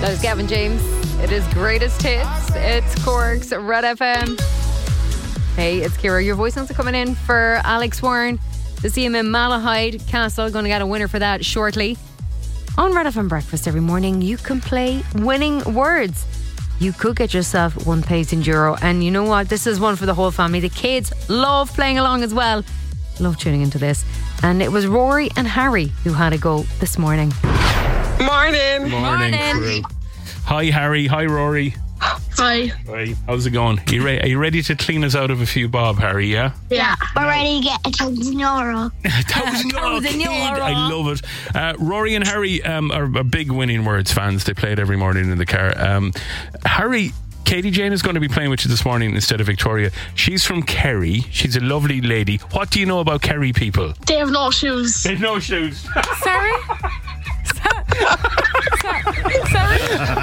That is Gavin James. It is Greatest Hits. It's Cork's Red FM. Hey, it's Ciara. Your voice notes are coming in for Alex Warren to see him in Malahide Castle. Going to get a winner for that shortly. On Red FM Breakfast every morning, you can play winning words. You could get yourself €1,000. And you know what? This is one for the whole family. The kids love playing along as well. Love tuning into this. And it was Rory and Harry who had a go this morning. Morning. Crew. Hi, Harry. Hi, Rory. Hi. Hi. How's it going? Are you ready to clean us out of a few bob, Harry, yeah? Yeah. We're ready to get €1,000. €1,000. I love it. Rory and Harry are big Winning Words fans. They play it every morning in the car. Harry, Katie Jane is going to be playing with you this morning instead of Victoria. She's from Kerry. She's a lovely lady. What do you know about Kerry people? They have no shoes. They have no shoes. Sorry? Sorry?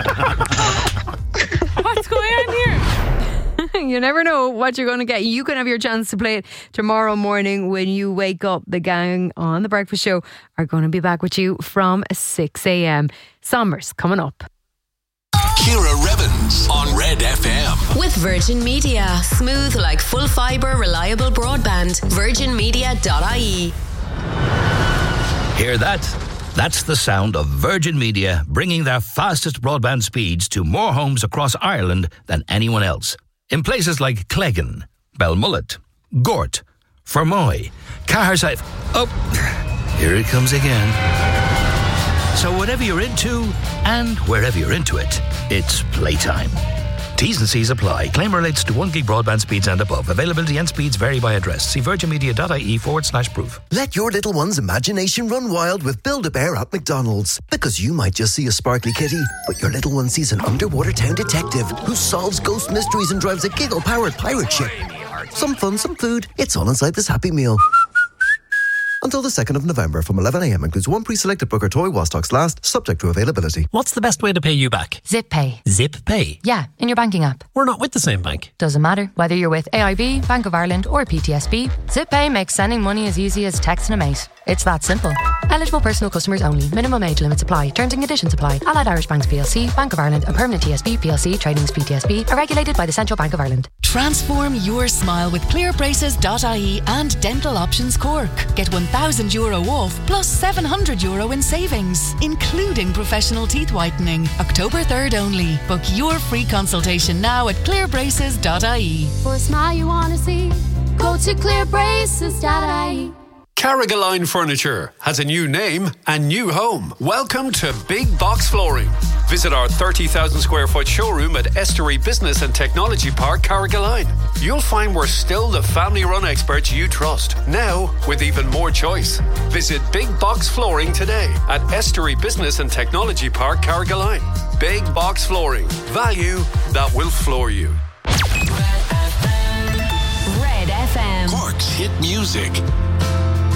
What's going on here? You never know what you're going to get. You can have your chance to play it tomorrow morning when you wake up. The gang on The Breakfast Show are going to be back with you from 6 a.m. Summers coming up. Ciara Revens on Red FM. With Virgin Media. Smooth like full fibre, reliable broadband. virginmedia.ie. Hear that? That's the sound of Virgin Media bringing their fastest broadband speeds to more homes across Ireland than anyone else. In places like Cleggan, Belmullet, Gort, Fermoy, Caherside. Oh, here it comes again. So whatever you're into and wherever you're into it, it's playtime. T's and C's apply. Claim relates to 1 gig broadband speeds and above. Availability and speeds vary by address. See virginmedia.ie/proof. Let your little one's imagination run wild with Build-A-Bear at McDonald's. Because you might just see a sparkly kitty, but your little one sees an underwater town detective who solves ghost mysteries and drives a giggle-powered pirate ship. Some fun, some food. It's all inside this Happy Meal. Until the 2nd of November from 11 a.m. includes one pre-selected Booker toy while stocks last, subject to availability. What's the best way to pay you back? Zip Pay. Zip Pay? Yeah, in your banking app. We're not with the same bank. Doesn't matter. Whether you're with AIB, Bank of Ireland or PTSB, Zip Pay makes sending money as easy as texting a mate. It's that simple. Eligible personal customers only. Minimum age limits apply. Terms and conditions apply. Allied Irish Banks PLC, Bank of Ireland, a permanent TSB PLC, trading as PTSB, are regulated by the Central Bank of Ireland. Transform your smile with clearbraces.ie and Dental Options Cork. Get €1,000 off plus €700 in savings, including professional teeth whitening. October 3rd only. Book your free consultation now at clearbraces.ie. For a smile you want to see, go to clearbraces.ie. Carrigaline Furniture has a new name and new home. Welcome to Big Box Flooring. Visit our 30,000 square foot showroom at Estuary Business and Technology Park, Carrigaline. You'll find we're still the family-run experts you trust, now with even more choice. Visit Big Box Flooring today at Estuary Business and Technology Park, Carrigaline. Big Box Flooring. Value that will floor you. Red FM. Cork's hit music.